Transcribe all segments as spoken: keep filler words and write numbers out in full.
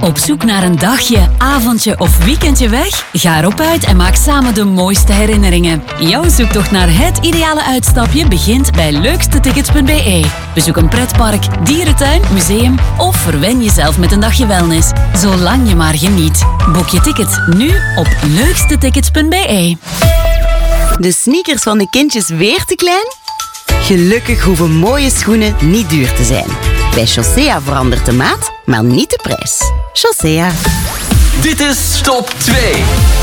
Op zoek naar een dagje, avondje of weekendje weg? Ga erop uit en maak samen de mooiste herinneringen. Jouw zoektocht naar het ideale uitstapje begint bij leukste tickets punt b e. Bezoek een pretpark, dierentuin, museum of verwen jezelf met een dagje wellness. Zolang je maar geniet. Boek je ticket nu op leukste tickets punt b e. De sneakers van de kindjes weer te klein? Gelukkig hoeven mooie schoenen niet duur te zijn. Bij Chaussea verandert de maat, maar niet de prijs. Chaussea. Dit is Top twee.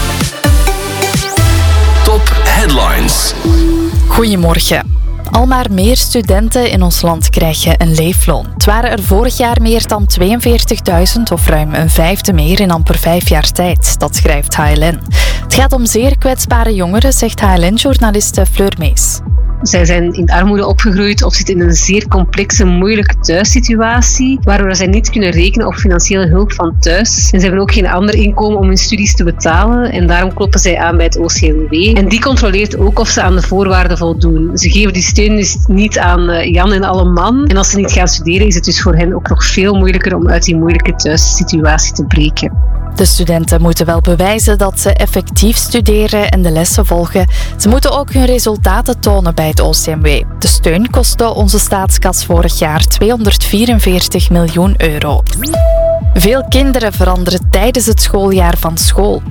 Top Headlines. Goedemorgen. Al maar meer studenten in ons land krijgen een leefloon. Het waren er vorig jaar meer dan tweeënveertigduizend, of ruim een vijfde meer in amper vijf jaar tijd. Dat schrijft H L N. Het gaat om zeer kwetsbare jongeren, zegt H L N-journaliste Fleur Mees. Zij zijn in armoede opgegroeid of zitten in een zeer complexe, moeilijke thuissituatie, waardoor zij niet kunnen rekenen op financiële hulp van thuis. En ze hebben ook geen ander inkomen om hun studies te betalen en daarom kloppen zij aan bij het O C M W. En die controleert ook of ze aan de voorwaarden voldoen. Ze geven die steun dus niet aan Jan en alle man. En als ze niet gaan studeren, is het dus voor hen ook nog veel moeilijker om uit die moeilijke thuissituatie te breken. De studenten moeten wel bewijzen dat ze effectief studeren en de lessen volgen. Ze moeten ook hun resultaten tonen bij het O C M W. De steun kostte onze staatskas vorig jaar tweehonderdvierenveertig miljoen euro. Veel kinderen veranderen tijdens het schooljaar van school.